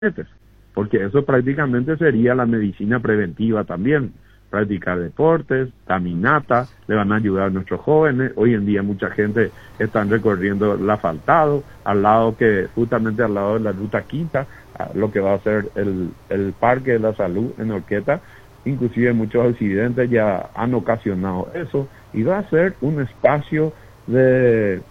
porque eso prácticamente sería la medicina preventiva también. Practicar deportes, caminata, le van a ayudar a nuestros jóvenes. Hoy en día mucha gente está recorriendo el asfaltado, justamente al lado de la Ruta Quinta, lo que va a ser el Parque de la Salud en Horqueta. Inclusive muchos accidentes ya han ocasionado eso, y va a ser un espacio de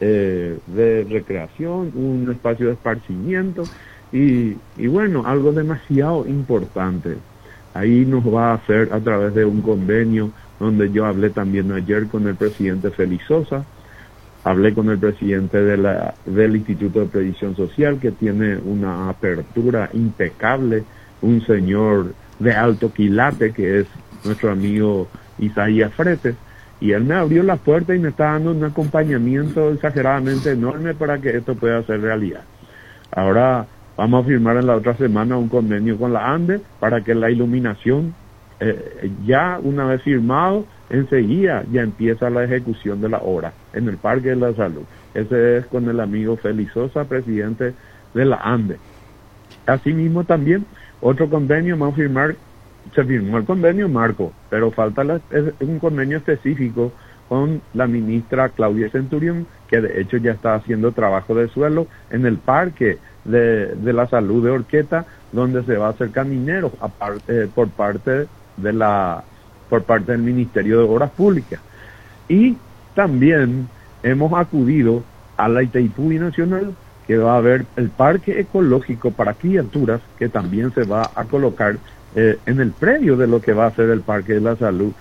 recreación, un espacio de esparcimiento, y bueno, algo demasiado importante. Ahí nos va a hacer a través de un convenio donde yo hablé también ayer con el presidente Félix Sosa, hablé con el presidente del Instituto de Previsión Social, que tiene una apertura impecable, un señor de alto quilate que es nuestro amigo Isaías Fretes, y él me abrió la puerta y me está dando un acompañamiento exageradamente enorme para que esto pueda ser realidad. Ahora vamos a firmar en la otra semana un convenio con la ANDE para que la iluminación, ya una vez firmado, enseguida ya empieza la ejecución de la obra en el Parque de la Salud. Ese es con el amigo Félix Sosa, presidente de la ANDE. Asimismo también, otro convenio vamos a firmar, se firmó el convenio marco, pero falta un convenio específico con la ministra Claudia Centurión, que de hecho ya está haciendo trabajo de suelo en el Parque de la Salud de Horqueta, donde se va a hacer camineros por parte del Ministerio de Obras Públicas. Y también hemos acudido a la Itaipú Binacional, que va a haber el parque ecológico para criaturas, que también se va a colocar en el predio de lo que va a ser el Parque de la Salud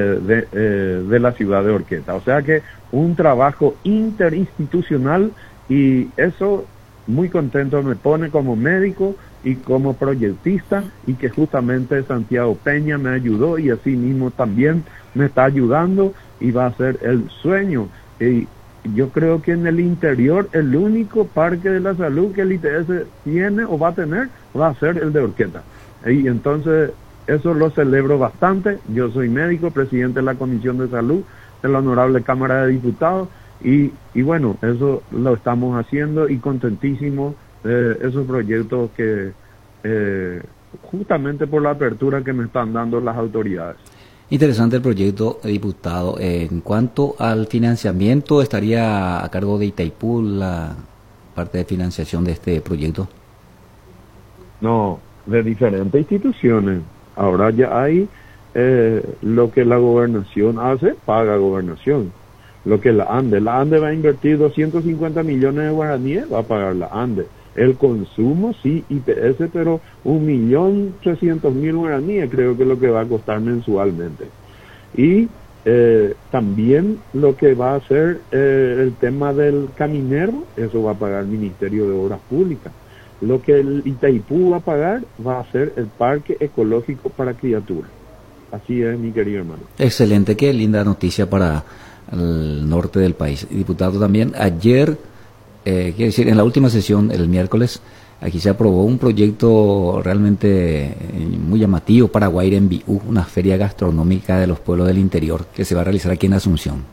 de la ciudad de Horqueta. O sea que un trabajo interinstitucional, y eso muy contento me pone como médico y como proyectista, y que justamente Santiago Peña me ayudó y así mismo también me está ayudando, y va a ser el sueño. Y yo creo que en el interior el único parque de la salud que el ITS tiene o va a tener va a ser el de Horqueta. Y entonces eso lo celebro bastante. Yo soy médico, presidente de la Comisión de Salud de la Honorable Cámara de Diputados, y bueno, eso lo estamos haciendo, y contentísimo de esos proyectos que justamente por la apertura que me están dando las autoridades. Interesante el proyecto, diputado. En cuanto al financiamiento, ¿estaría a cargo de Itaipú la parte de financiación de este proyecto? No, de diferentes instituciones. Ahora ya hay lo que la gobernación hace, paga gobernación. Lo que la ANDE va a invertir 250 millones de guaraníes, va a pagar la ANDE. El consumo, sí, IPS, pero 1.300.000 guaraníes creo que es lo que va a costar mensualmente. Y también lo que va a ser el tema del caminero, eso va a pagar el Ministerio de Obras Públicas. Lo que el Itaipú va a pagar va a ser el Parque Ecológico para Criaturas. Así es, mi querido hermano. Excelente, qué linda noticia para el norte del país. Diputado, también ayer, quiero decir, en la última sesión, el miércoles, aquí se aprobó un proyecto realmente muy llamativo para Guairembiú, una feria gastronómica de los pueblos del interior que se va a realizar aquí en Asunción.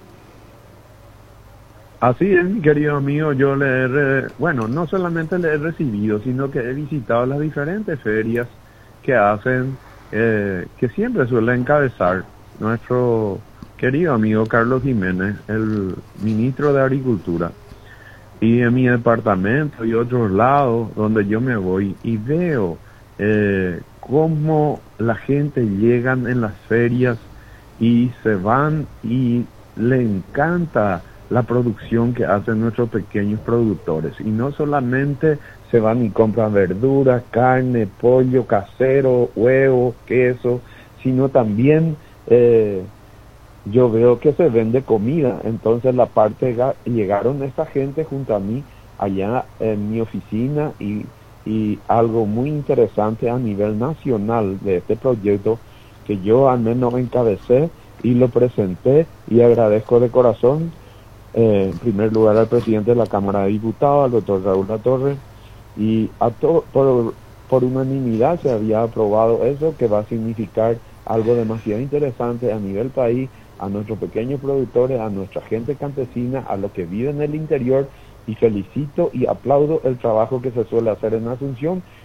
Así es, mi querido amigo, yo no solamente le he recibido, sino que he visitado las diferentes ferias que hacen, que siempre suele encabezar nuestro querido amigo Carlos Jiménez, el ministro de Agricultura. Y en mi departamento y otros lados donde yo me voy y veo cómo la gente llega en las ferias y se van, y le encanta la producción que hacen nuestros pequeños productores. Y no solamente se van y compran verduras, carne, pollo casero, huevo, queso, sino también yo veo que se vende comida. Entonces llegaron esta gente junto a mí allá en mi oficina, y algo muy interesante a nivel nacional de este proyecto que yo al menos encabecé y lo presenté, y agradezco de corazón en primer lugar al presidente de la Cámara de Diputados, al doctor Raúl Latorre, y por unanimidad se había aprobado eso, que va a significar algo demasiado interesante a nivel país, a nuestros pequeños productores, a nuestra gente campesina, a los que viven en el interior, y felicito y aplaudo el trabajo que se suele hacer en Asunción